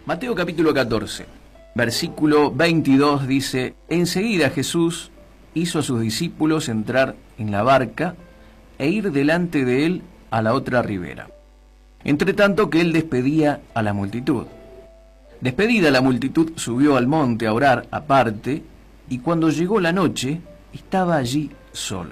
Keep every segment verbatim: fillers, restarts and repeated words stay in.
Mateo capítulo catorce, versículo veintidós dice: enseguida Jesús hizo a sus discípulos entrar en la barca e ir delante de él a la otra ribera, entre tanto que él despedía a la multitud. Despedida la multitud, subió al monte a orar aparte, y cuando llegó la noche, estaba allí solo.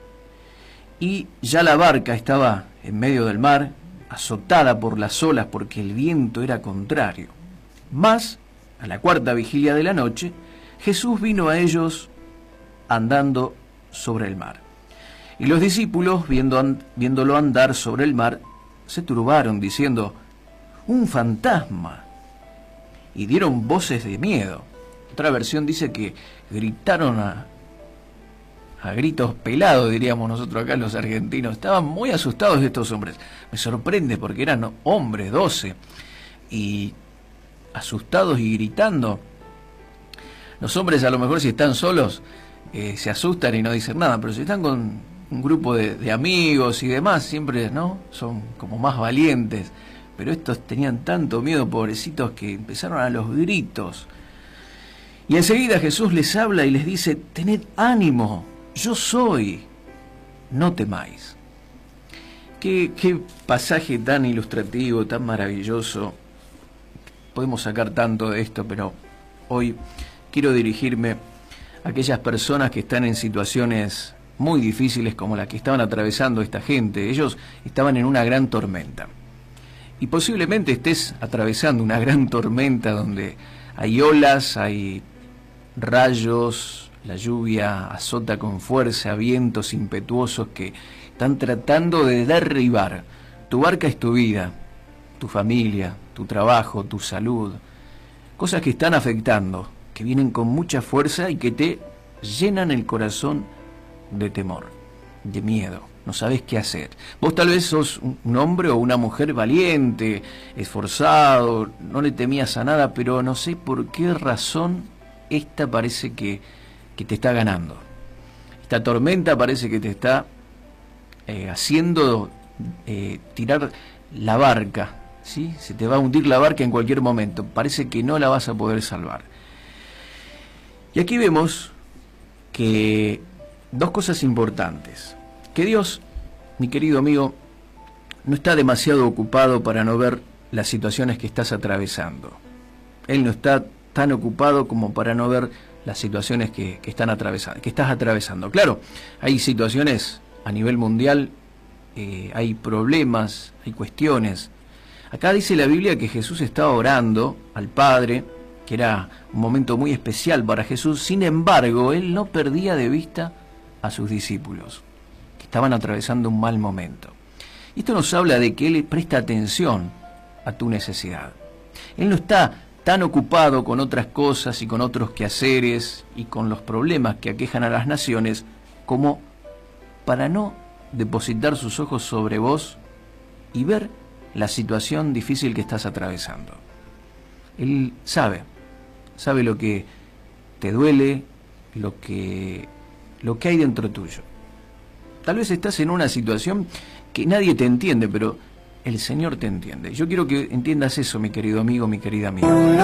Y ya la barca estaba en medio del mar, azotada por las olas porque el viento era contrario. Mas, a la cuarta vigilia de la noche, Jesús vino a ellos andando sobre el mar. Y los discípulos, viendo, viéndolo andar sobre el mar, se turbaron, diciendo: ¡un fantasma! Y dieron voces de miedo. Otra versión dice que gritaron a, a gritos pelados, diríamos nosotros acá los argentinos. Estaban muy asustados estos hombres. Me sorprende porque eran hombres, doce, y asustados y gritando. Los hombres a lo mejor si están solos eh, se asustan y no dicen nada, pero si están con un grupo de, de amigos y demás, siempre, ¿no?, son como más valientes. Pero estos tenían tanto miedo, pobrecitos, que empezaron a los gritos. Y enseguida Jesús les habla y les dice: tened ánimo, yo soy, no temáis. Qué, qué pasaje tan ilustrativo, tan maravilloso. Podemos sacar tanto de esto, pero hoy quiero dirigirme a aquellas personas que están en situaciones muy difíciles como la que estaban atravesando esta gente. Ellos estaban en una gran tormenta. Y posiblemente estés atravesando una gran tormenta donde hay olas, hay rayos, la lluvia azota con fuerza, vientos impetuosos que están tratando de derribar. Tu barca es tu vida, tu familia, tu trabajo, tu salud, cosas que están afectando, que vienen con mucha fuerza y que te llenan el corazón de temor, de miedo. No sabes qué hacer. Vos tal vez sos un hombre o una mujer valiente, esforzado, no le temías a nada, pero no sé por qué razón esta parece que, que te está ganando. Esta tormenta parece que te está eh, haciendo eh, tirar la barca, ¿sí? Se te va a hundir la barca en cualquier momento. Parece que no la vas a poder salvar. Y aquí vemos que dos cosas importantes. Que Dios, mi querido amigo, no está demasiado ocupado para no ver las situaciones que estás atravesando. Él no está tan ocupado como para no ver las situaciones que, que, están atravesando, que estás atravesando. Claro, hay situaciones a nivel mundial, eh, hay problemas, hay cuestiones. Acá dice la Biblia que Jesús estaba orando al Padre, que era un momento muy especial para Jesús. Sin embargo, Él no perdía de vista a sus discípulos, estaban atravesando un mal momento. Y esto nos habla de que Él presta atención a tu necesidad. Él no está tan ocupado con otras cosas y con otros quehaceres y con los problemas que aquejan a las naciones como para no depositar sus ojos sobre vos y ver la situación difícil que estás atravesando. Él sabe, sabe lo que te duele, lo que, lo que hay dentro tuyo. Tal vez estás en una situación que nadie te entiende, pero el Señor te entiende. Yo quiero que entiendas eso, mi querido amigo, mi querida amiga.